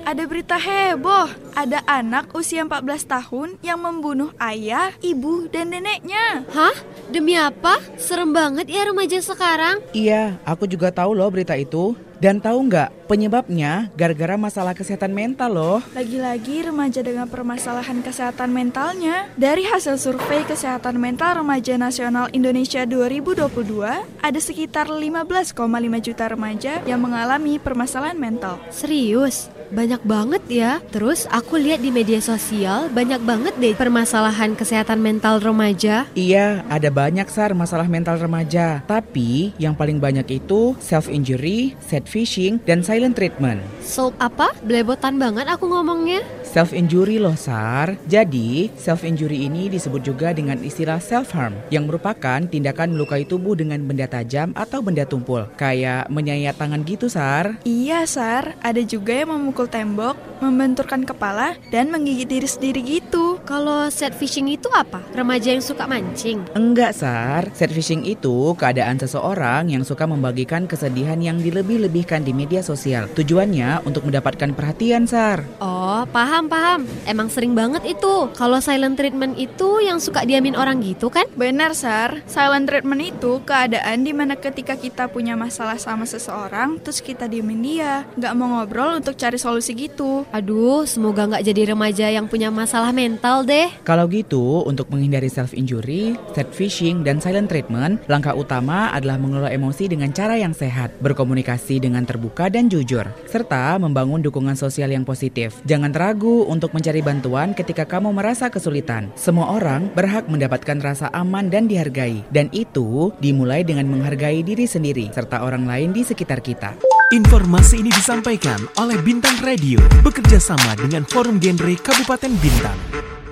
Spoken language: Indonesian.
ada berita heboh. Ada anak usia 14 tahun yang membunuh ayah, ibu, dan neneknya. Hah? Demi apa? Serem banget ya remaja sekarang. Iya, aku juga tahu loh berita itu. Dan tahu nggak, penyebabnya gara-gara masalah kesehatan mental loh. Lagi-lagi remaja dengan permasalahan kesehatan mentalnya. Dari hasil survei kesehatan mental remaja nasional Indonesia 2022, ada sekitar 15,5 juta remaja yang mengalami permasalahan mental. Serius? Banyak banget ya. Terus aku lihat di media sosial banyak banget deh permasalahan kesehatan mental remaja. Iya, ada banyak Sar masalah mental remaja. Tapi yang paling banyak itu self-injury, sad fishing, dan silent treatment. So apa? Belebotan banget aku ngomongnya. Self-injury loh Sar. Jadi, self-injury ini disebut juga dengan istilah self-harm, yang merupakan tindakan melukai tubuh dengan benda tajam atau benda tumpul. Kayak menyayat tangan gitu Sar. Iya Sar, ada juga yang memukul tembok, membenturkan kepala, dan menggigit diri sendiri gitu. Kalau sad fishing itu apa? Remaja yang suka mancing? Enggak Sar, sad fishing itu keadaan seseorang yang suka membagikan kesedihan yang dilebih-lebihkan di media sosial. Tujuannya untuk mendapatkan perhatian Sar. Oh, paham. Emang sering banget itu. Kalau silent treatment itu yang suka diamin orang gitu kan? Benar Sar, silent treatment itu keadaan dimana ketika kita punya masalah sama seseorang, terus kita diemin dia, gak mau ngobrol untuk cari solusi gitu. Aduh, semoga gak jadi remaja yang punya masalah mental deh. Kalau gitu, untuk menghindari self-injury, sad fishing, dan silent treatment, langkah utama adalah mengelola emosi dengan cara yang sehat, berkomunikasi dengan terbuka dan jujur, serta membangun dukungan sosial yang positif. Jangan ragu untuk mencari bantuan ketika kamu merasa kesulitan. Semua orang berhak mendapatkan rasa aman dan dihargai, dan itu dimulai dengan menghargai diri sendiri serta orang lain di sekitar kita. Informasi ini disampaikan oleh Bintang Radio bekerja sama dengan Forum Genre Kabupaten Bintang.